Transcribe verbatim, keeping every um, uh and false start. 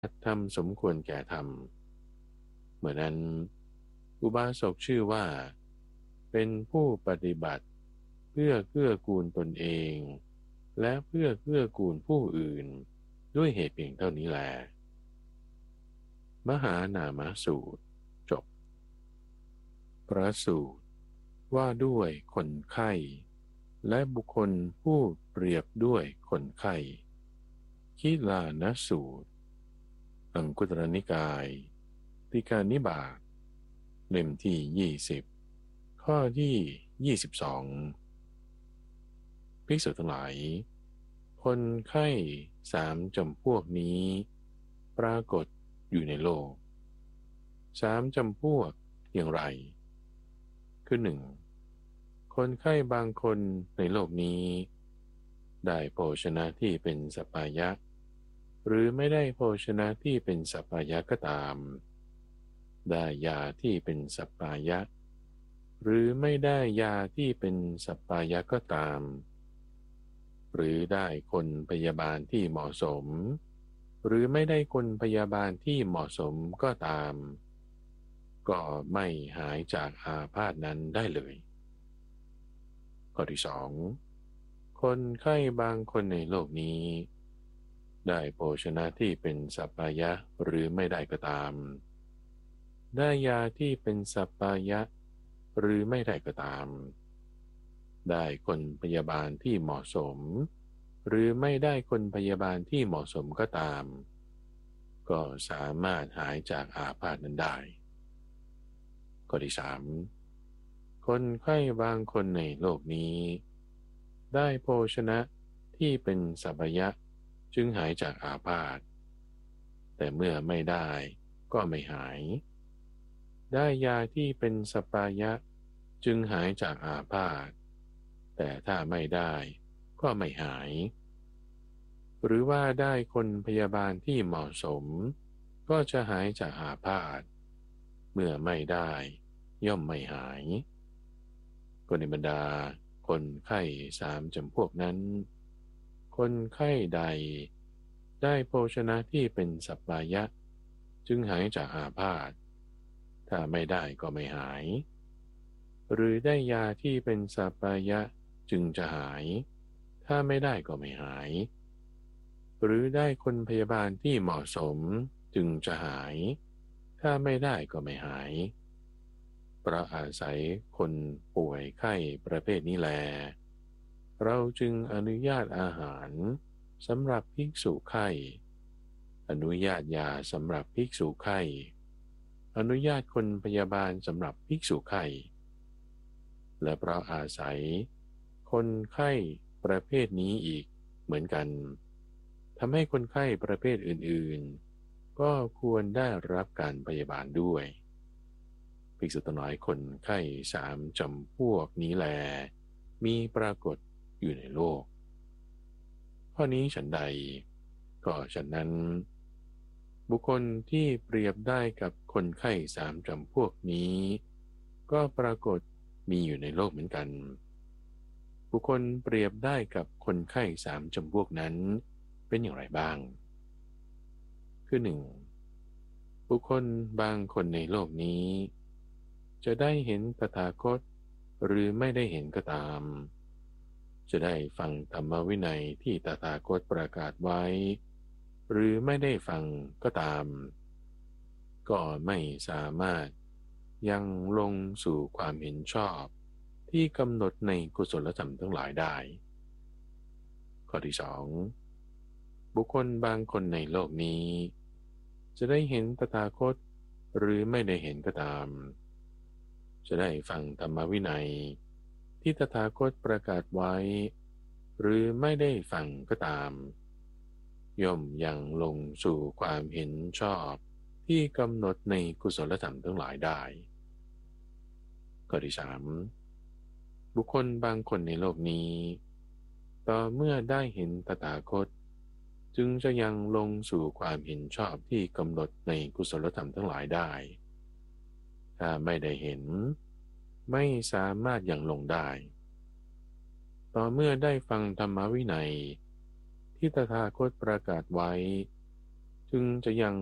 ธรรมสมควรแก่ธรรมเมื่อนั้นอุบาสกชื่อว่าเป็นผู้ปฏิบัติเพื่อเกื้อกูลตนเองและเพื่อเกื้อกูลผู้อื่นด้วยเหตุเพียงเท่านี้แลมหานามสูตรจบพระสูตรว่าด้วยคนไข้และบุคคลผู้เปรียบด้วยคนไข้ขีลานสูตรอังคุตรนิกายติกานิบาตเล่มที่ยี่สิบข้อที่ยี่สิบสองภิกษุทั้งหลายคนไข้สามจำพวกนี้ปรากฏอยู่ในโลกสามจำพวกอย่างไรคือหนึ่งคนไข้บางคนในโลกนี้ได้โภชนะที่เป็นสัปปายะหรือไม่ได้โภชนะที่เป็นสัปปายะก็ตามได้ยาที่เป็นสัปปายะหรือไม่ได้ยาที่เป็นสัปปายะก็ตามหรือได้คนพยาบาลที่เหมาะสมหรือไม่ได้คนพยาบาลที่เหมาะสมก็ตามก็ไม่หายจากอาพาธนั้นได้เลยข้อที่สองคนไข้บางคนในโลกนี้ได้โภชนะที่เป็นสัปปายะหรือไม่ได้ก็ตามได้ยาที่เป็นสัปปายะหรือไม่ได้ก็ตามได้คนพยาบาลที่เหมาะสมหรือไม่ได้คนพยาบาลที่เหมาะสมก็ตามก็สามารถหายจากอาพาธนั้นได้ข้อที่สามคนไข้บางคนในโลกนี้ได้โภชนะที่เป็นสัปปายะจึงหายจากอาพาธแต่เมื่อไม่ได้ก็ไม่หายได้ยาที่เป็นสัปปายะจึงหายจากอาพาธแต่ถ้าไม่ได้ก็ไม่หายหรือว่าได้คนพยาบาลที่เหมาะสมก็จะหายจากอาพาธเมื่อไม่ได้ย่อมไม่หายก็ในบรรดาคนไข้สามจำพวกนั้นคนไข้ใดได้โภชนะที่เป็นสัปปายะจึงหายจากอาพาธถ้าไม่ได้ก็ไม่หายหรือได้ยาที่เป็นสัปปายะจึงจะหายถ้าไม่ได้ก็ไม่หายหรือได้คนพยาบาลที่เหมาะสมจึงจะหายถ้าไม่ได้ก็ไม่หายเพราะอาศัยคนป่วยไข้ประเภทนี้แลเราจึงอนุญาตอาหารสำหรับภิกษุไข้อนุญาตยาสำหรับภิกษุไข้อนุญาตคนพยาบาลสำหรับภิกษุไข้และเพราะอาศัยคนไข้ประเภทนี้อีกเหมือนกันทำให้คนไข้ประเภทอื่นๆก็ควรได้รับการพยาบาลด้วยภิกษุทั้งหลายคนไข้สามจำพวกนี้แลมีปรากฏอยู่ในโลกข้อนี้ฉันใดก็ฉันนั้นบุคคลที่เปรียบได้กับคนไข้สามจำพวกนี้ก็ปรากฏมีอยู่ในโลกเหมือนกันบุคคลเปรียบได้กับคนไข้สามจำพวกนั้นเป็นอย่างไรบ้างคือหนึ่งบุคคลบางคนในโลกนี้จะได้เห็นตถาคตหรือไม่ได้เห็นก็ตามจะได้ฟังธรรมวินัยที่ตถาคตประกาศไว้หรือไม่ได้ฟังก็ตามก็ไม่สามารถยังลงสู่ความเห็นชอบที่กำหนดในกุศลธรรมทั้งหลายได้ข้อที่สองบุคคลบางคนในโลกนี้จะได้เห็นตถาคตหรือไม่ได้เห็นก็ตามจะได้ฟังธรรมวินัยที่ตถาคตประกาศไว้หรือไม่ได้ฟังก็ตามย่อมยังลงสู่ความเห็นชอบที่กำหนดในกุศลธรรมทั้งหลายได้ข้อที่สามบุคคลบางคนในโลกนี้ต่อเมื่อได้เห็นตถาคตจึงจะยังลงสู่ความเห็นชอบที่กำหนดในกุศลธรรมทั้งหลายได้ถ้าไม่ได้เห็นไม่สามารถยังลงได้ต่อเมื่อได้ฟังธรรมวินัยที่ตถาคตประกาศไว้จึงจะยัง